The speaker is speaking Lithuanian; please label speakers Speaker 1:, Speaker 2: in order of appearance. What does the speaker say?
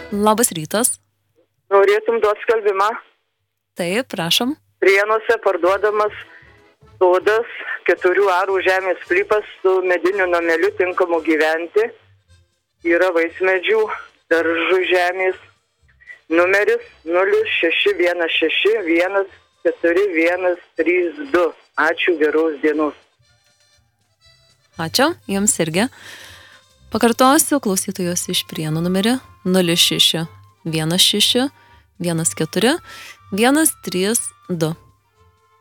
Speaker 1: Labas rytas.
Speaker 2: Norėtum duoti skelbimą?
Speaker 1: Taip, prašom.
Speaker 2: Prienuose parduodamas sodas, 4 arų žemės sklypas su mediniu nameliu tinkamu gyventi. Yra vaismedžių, daržų žemės. Numeris 0616141132. Ačiū, geros dienos.
Speaker 1: Ačiū, jums irgi. Pakartosiu klausytojos iš Prienų numerį 0616141132.